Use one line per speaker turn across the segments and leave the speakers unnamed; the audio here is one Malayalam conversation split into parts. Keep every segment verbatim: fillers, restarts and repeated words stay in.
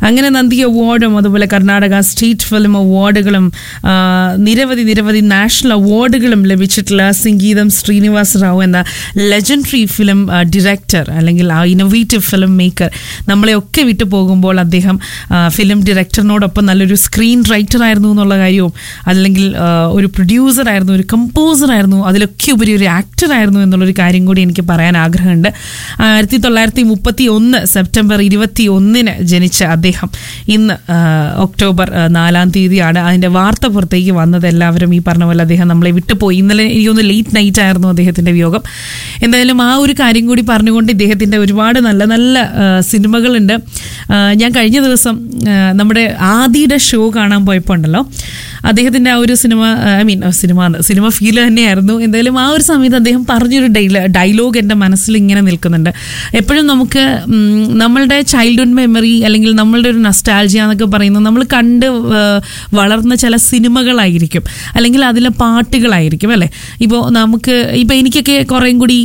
അങ്ങനെ നന്ദി അവാർഡും അതുപോലെ കർണാടക സ്റ്റേറ്റ് ഫിലിം അവാർഡുകളും നിരവധി നിരവധി നാഷണൽ അവാർഡുകളും ലഭിച്ചിട്ടുള്ള സംഗീതം ശ്രീനിവാസ് റാവു എന്ന ലെജൻഡറി ഫിലിം ഡയറക്ടർ അല്ലെങ്കിൽ ആ ഇന്നോവേറ്റീവ് ഫിലിം മേക്കർ നമ്മളെയൊക്കെ വിട്ടു പോകുമ്പോൾ അദ്ദേഹം ഫിലിം ഡയറക്ടറിനോടൊപ്പം നല്ലൊരു സ്ക്രീൻ റൈറ്റർ ആയിരുന്നു എന്നുള്ള കാര്യവും അല്ലെങ്കിൽ ഒരു പ്രൊഡ്യൂസർ ആയിരുന്നു, ഒരു കമ്പോസർ ആയിരുന്നു, അതിലൊക്കെ ഉപരി ഒരു ആക്ടർ ആയിരുന്നു എന്നുള്ളൊരു കാര്യം കൂടി എനിക്ക് പറയാൻ ആഗ്രഹമുണ്ട്. ആയിരത്തി തൊള്ളായിരത്തി മുപ്പത്തി ഒന്ന് സെപ്റ്റംബർ ഇരുപത്തി ഒന്നിന് ജനിച്ച അദ്ദേഹം ഇന്ന് ഒക്ടോബർ നാലാം തീയതിയാണ് അതിൻ്റെ വാർത്ത പുറത്തേക്ക് വന്നത്. എല്ലാവരും ഈ പറഞ്ഞ പോലെ അദ്ദേഹം നമ്മളെ വിട്ടുപോയി. ഇന്നലെ എനിക്കൊന്ന് ലേറ്റ് നൈറ്റ് ആയിരുന്നു അദ്ദേഹത്തിൻ്റെ വിയോഗം. എന്തായാലും ആ ഒരു കാര്യം കൂടി പറഞ്ഞുകൊണ്ട് ഇദ്ദേഹത്തിൻ്റെ ഒരുപാട് നല്ല നല്ല സിനിമകളുണ്ട്. ഞാൻ കഴിഞ്ഞ ദിവസം നമ്മുടെ ആദിയുടെ ഷോ കാണാൻ പോയപ്പോൾ ഉണ്ടല്ലോ, അദ്ദേഹത്തിൻ്റെ ആ ഒരു cinema I mean cinema cinema feel തന്നെയായിരുന്നു. എന്തായാലും ആ ഒരു സമയത്ത് അദ്ദേഹം പറഞ്ഞൊരു ഡൈല ഡയലോഗ് എൻ്റെ മനസ്സിൽ ഇങ്ങനെ നിൽക്കുന്നുണ്ട്. എപ്പോഴും നമുക്ക് നമ്മളുടെ ചൈൽഡ്ഹുഡ് മെമ്മറി അല്ലെങ്കിൽ നമ്മളുടെ ഒരു നൊസ്റ്റാൾജിയ എന്നൊക്കെ പറയുന്നത് നമ്മൾ കണ്ട് വളർന്ന ചില സിനിമകളായിരിക്കും, അല്ലെങ്കിൽ അതിലെ പാട്ടുകളായിരിക്കും അല്ലേ. ഇപ്പോൾ നമുക്ക് ഇപ്പോൾ എനിക്കൊക്കെ കുറേയും കൂടി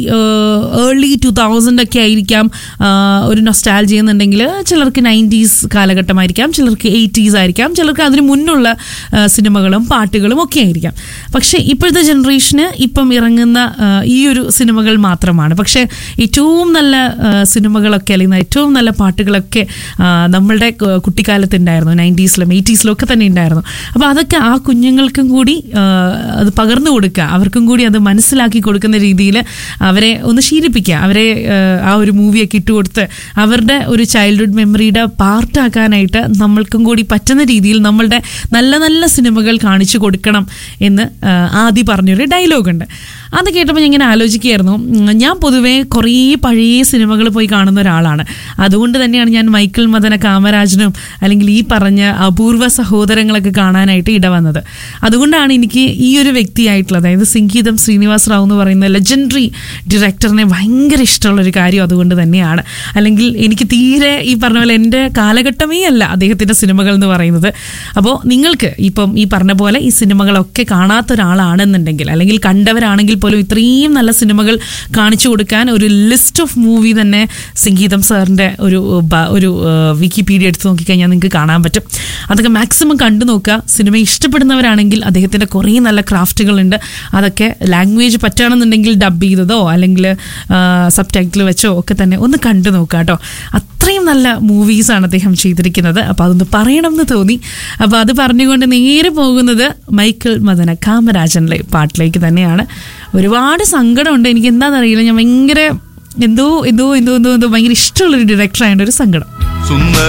ഏർലി ടു തൗസൻഡ് ഒക്കെ ആയിരിക്കാം ഒരു നൊസ്റ്റാൾജിയ എന്നുണ്ടെങ്കിൽ, ചിലർക്ക് നയൻറ്റീസ് കാലഘട്ടമായിരിക്കാം, ചിലർക്ക് എയ്റ്റീസ് ആയിരിക്കാം, ചിലർക്ക് അതിന് മുന്നുള്ള സിനിമകളും പാട്ടുകളും ഒക്കെ ആയിരിക്കാം. പക്ഷേ ഇപ്പോഴത്തെ ജനറേഷന് ഇപ്പം ഇറങ്ങുന്ന ഈ ഒരു സിനിമകൾ മാത്രമാണ്. പക്ഷേ ഏറ്റവും നല്ല സിനിമകളൊക്കെ അല്ലെങ്കിൽ ഏറ്റവും നല്ല പാട്ടുകളൊക്കെ നമ്മളുടെ കുട്ടിക്കാലത്തുണ്ടായിരുന്നു, നയൻറ്റീസിലും എയ്റ്റീസിലും ഒക്കെ തന്നെ ഉണ്ടായിരുന്നു. അപ്പോൾ അതൊക്കെ ആ കുഞ്ഞുങ്ങൾക്കും കൂടി അത് പകർന്നു കൊടുക്കുക, അവർക്കും കൂടി അത് മനസ്സിലാക്കി കൊടുക്കുന്ന രീതിയിൽ അവരെ ഒന്ന് ശീലിപ്പിക്കുക, അവരെ ആ ഒരു മൂവിയൊക്കെ ഇട്ടുകൊടുത്ത് അവരുടെ ഒരു ചൈൽഡ്ഹുഡ് മെമ്മറിയുടെ പാർട്ടാക്കാനായിട്ട് നമ്മൾക്കും കൂടി പറ്റുന്ന രീതിയിൽ നമ്മളുടെ നല്ല നല്ല സിനിമകൾ കാണിച്ചു കൊടുക്കണം എന്ന് ആദ്യം പറഞ്ഞൊരു ഡയലോഗുണ്ട്. അത് കേട്ടപ്പോൾ ഞാൻ ഇങ്ങനെ ആലോചിക്കുകയായിരുന്നു. ഞാൻ പൊതുവേ കുറേ പഴയ സിനിമകൾ പോയി കാണുന്ന ഒരാളാണ്. അതുകൊണ്ട് തന്നെയാണ് ഞാൻ മൈക്കിൾ മദന കാമരാജനും അല്ലെങ്കിൽ ഈ പറഞ്ഞ അപൂർവ സഹോദരങ്ങളൊക്കെ കാണാനായിട്ട് ഇടവന്നത്. അതുകൊണ്ടാണ് എനിക്ക് ഈ ഒരു വ്യക്തിയായിട്ടുള്ള, അതായത് സംഗീതം ശ്രീനിവാസ് റാവു എന്ന് പറയുന്ന ലെജൻഡറി ഡയറക്ടറിനെ ഭയങ്കര ഇഷ്ടമുള്ളൊരു കാര്യം അതുകൊണ്ട് തന്നെയാണ്. അല്ലെങ്കിൽ എനിക്ക് തീരെ ഈ പറഞ്ഞ പോലെ എൻ്റെ കാലഘട്ടമേ അല്ല അദ്ദേഹത്തിൻ്റെ സിനിമകൾ എന്ന് പറയുന്നത്. അപ്പോൾ നിങ്ങൾക്ക് ഇപ്പം ഈ പറഞ്ഞ പോലെ ഈ സിനിമകളൊക്കെ കാണാത്ത ഒരാളാണെന്നുണ്ടെങ്കിൽ, അല്ലെങ്കിൽ കണ്ടവരാണെങ്കിൽ പോലും ഇത്രയും നല്ല സിനിമകൾ കാണിച്ചു കൊടുക്കാൻ ഒരു ലിസ്റ്റ് ഓഫ് മൂവി തന്നെ സംഗീതം സാറിൻ്റെ ഒരു ഒരു വിക്കിപീഡിയ എടുത്ത് നോക്കിക്കഴിഞ്ഞാൽ നിങ്ങൾക്ക് കാണാൻ പറ്റും. അതൊക്കെ മാക്സിമം കണ്ടു നോക്കുക. സിനിമ ഇഷ്ടപ്പെടുന്നവരാണെങ്കിൽ അദ്ദേഹത്തിൻ്റെ കുറേ നല്ല ക്രാഫ്റ്റുകളുണ്ട്. അതൊക്കെ ലാംഗ്വേജ് പറ്റുകയാണെന്നുണ്ടെങ്കിൽ ഡബ് ചെയ്തതോ അല്ലെങ്കിൽ സബ് ടൈറ്റിൽ വെച്ചോ ഒക്കെ തന്നെ ഒന്ന് കണ്ടു നോക്കുക കേട്ടോ. അത്രയും നല്ല മൂവീസാണ് അദ്ദേഹം ചെയ്തിരിക്കുന്നത്. അപ്പോൾ അതൊന്ന് പറയണം എന്ന് തോന്നി. അപ്പോൾ അത് പറഞ്ഞുകൊണ്ട് നേരെ പോകുന്നത് മൈക്കിൾ മദന കാമരാജനിലെ പാട്ടിലേക്ക് തന്നെയാണ്. ഒരുപാട് സങ്കടമുണ്ട് എനിക്ക്, എന്താണെന്നറിയില്ല. ഞാൻ ഭയങ്കര എന്തോ എന്തോ എന്തോ എന്തോ എന്തോ ഭയങ്കര ഇഷ്ടമുള്ളൊരു ഡയറക്ടറായതുകൊണ്ട് ഒരു സങ്കടം.